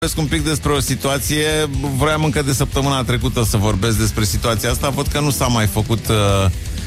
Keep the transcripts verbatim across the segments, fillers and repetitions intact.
un pic despre o situație. Vreau încă de săptămâna trecută să vorbesc despre situația asta. Văd că nu s-a mai făcut uh,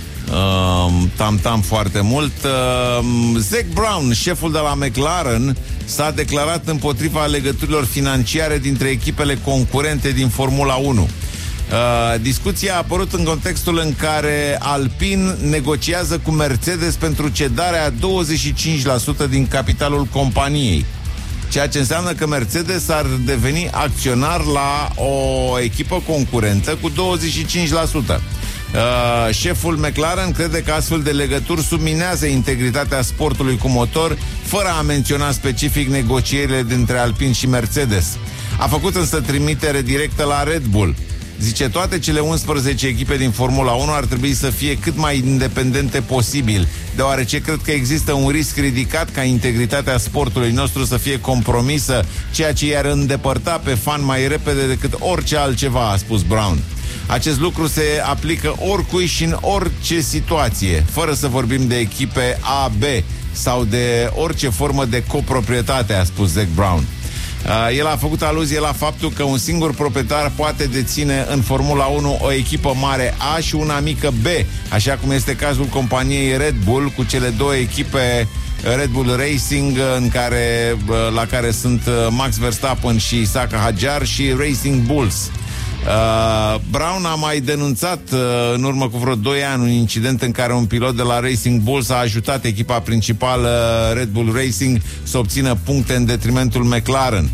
uh, tam-tam foarte mult. uh, Zac Brown, șeful de la McLaren, s-a declarat împotriva legăturilor financiare dintre echipele concurente din Formula unu. Uh, discuția a apărut în contextul în care Alpine negociază cu Mercedes pentru cedarea a douăzeci și cinci la sută din capitalul companiei, ceea ce înseamnă că Mercedes ar deveni acționar la o echipă concurentă cu douăzeci și cinci la sută. Uh, șeful McLaren crede că astfel de legături subminează integritatea sportului cu motor, fără a menționa specific negocierile dintre Alpine și Mercedes. A făcut însă trimitere directă la Red Bull. Zice, toate cele unsprezece echipe din Formula unu ar trebui să fie cât mai independente posibil, deoarece cred că există un risc ridicat ca integritatea sportului nostru să fie compromisă, ceea ce i-ar îndepărta pe fan mai repede decât orice altceva, a spus Brown. Acest lucru se aplică oricui și în orice situație, fără să vorbim de echipe A B sau de orice formă de coproprietate, a spus Zac Brown. Uh, el a făcut aluzie la faptul că un singur proprietar poate deține în Formula unu o echipă mare A și una mică B, așa cum este cazul companiei Red Bull, cu cele două echipe Red Bull Racing, în care, uh, la care sunt uh, Max Verstappen și Isaka Hadjar, și Racing Bulls. Uh, Brown a mai denunțat uh, în urmă cu vreo doi ani un incident în care un pilot de la Racing Bulls a ajutat echipa principală Red Bull Racing să obțină puncte în detrimentul McLaren.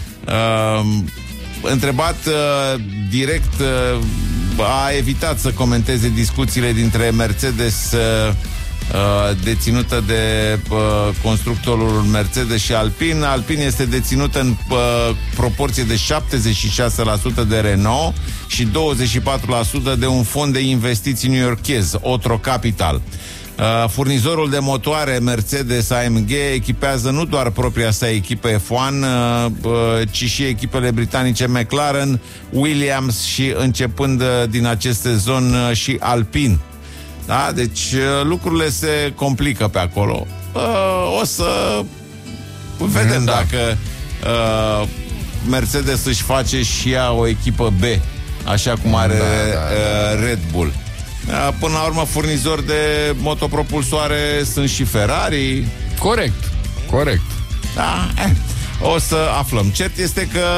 Uh, întrebat uh, direct, uh, a evitat să comenteze discuțiile dintre Mercedes, uh, uh, deținută de uh, constructorul Mercedes, și Alpine. Alpine este deținută în uh, proporție de șaptezeci și șase la sută de Renault și douăzeci și patru la sută de un fond de investiții newyorkez, Otro Capital. Uh, furnizorul de motoare Mercedes A M G echipează nu doar propria sa echipă F unu, uh, uh, ci și echipele britanice McLaren, Williams și, începând uh, din acest sezon, uh, și Alpine. Da? Deci uh, lucrurile se complică pe acolo. Uh, o să vedem da. dacă uh, Mercedes își face și ea o echipă B, așa cum are da, da, da. Uh, Red Bull. Uh, până la urmă, furnizori de motopropulsoare sunt și Ferrari. Corect, corect. Da, eh, o să aflăm. Cert este că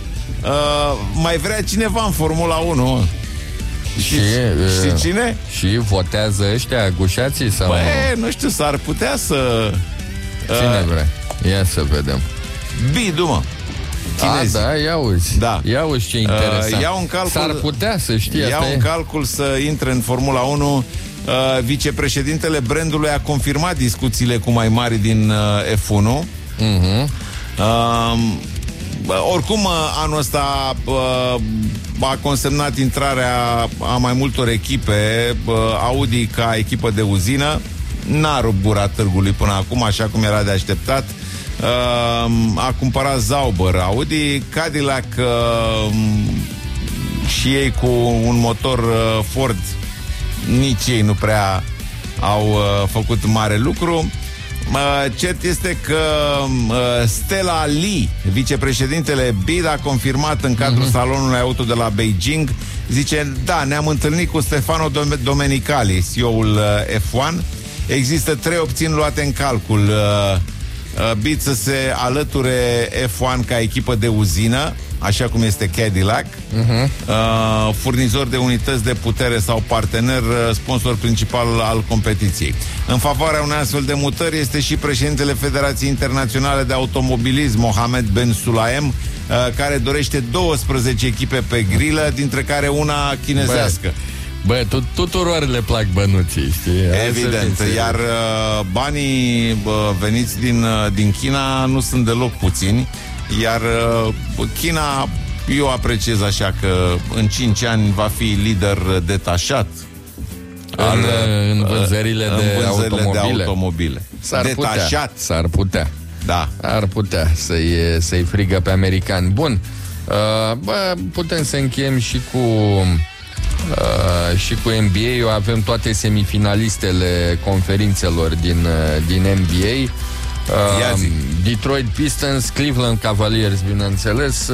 uh, mai vrea cineva în Formula unu. Și, și, uh, și cine? Și votează ăștia gușații sau Băi, nu? nu știu, s-ar putea să... Cine uh, vrea? Ia să vedem. Bidu, mă. Chinezii. A, da, ia uzi. Da. Ia uzi ce interesant. Uh, iau în calcul, S-ar putea să știi. Iau în calcul să intre în Formula unu. Uh, vicepreședintele brandului a confirmat discuțiile cu mai mari din uh, F unu. Uh-huh. Uh, oricum, anul ăsta uh, a consemnat intrarea a mai multor echipe. uh, Audi ca echipă de uzină n-a rupt gura târgului până acum, așa cum era de așteptat. Uh, a cumpărat Sauber Audi, Cadillac uh, și ei cu un motor uh, Ford, nici ei nu prea au uh, făcut mare lucru. Uh, cert este că uh, Stella Lee, vicepreședintele B I D, a confirmat în cadrul uh-huh. salonului auto de la Beijing. Zice, da, ne-am întâlnit cu Stefano Domenicali, C E O-ul uh, F unu. Există trei opțiuni luate în calcul. uh, B I D să se alăture F unu ca echipă de uzină, așa cum este Cadillac, uh-huh. uh, furnizor de unități de putere sau partener, sponsor principal al competiției. În favoarea unei astfel de mutări este și președintele Federației Internaționale de Automobilism, Mohamed Ben Sulayem, uh, care dorește douăsprezece echipe pe grilă, dintre care una chinezească. Bă, tu, tuturor le plac bănuții, știi? Evident, iar uh, banii uh, veniți din, uh, din China nu sunt deloc puțini, iar uh, China, eu apreciez așa că în cinci ani va fi lider detașat al, în, în vânzările, uh, de, în vânzările automobile. de automobile. S-ar Detașat. Putea, s-ar putea. Da. Ar putea să-i, să-i frigă pe americani. Bun, uh, bă, putem să încheiem și cu... Uh, și cu N B A. Avem toate semifinalistele conferințelor din, uh, din N B A. Uh, Detroit Pistons, Cleveland Cavaliers, bineînțeles.